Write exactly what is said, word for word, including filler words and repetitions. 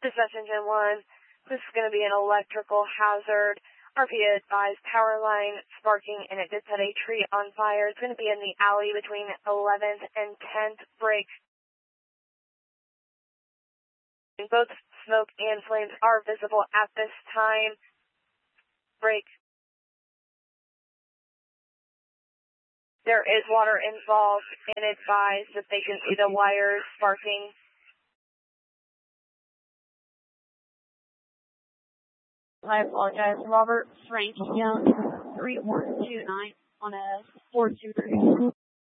Dispatch Engine one, this is going to be an electrical hazard. R P advised power line sparking, and it did set a tree on fire. It's going to be in the alley between eleventh and tenth. Break. Both smoke and flames are visible at this time. Break. There is water involved, and advise that they can see the wires sparking. I apologize. Robert Frank Young, three one two nine on a four two three.